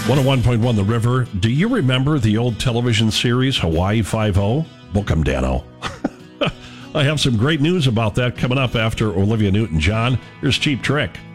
101.1 The River. Do you remember the old television series Hawaii Five-0? Book 'em, Dano. I have some great news about that coming up after Olivia Newton-John. Here's Cheap Trick.